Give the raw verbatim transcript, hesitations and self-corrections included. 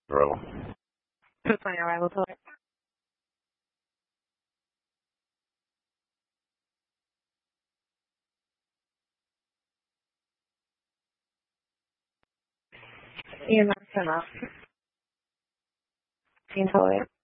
Arrival. Post my arrival to it. E M S turn off. Into it.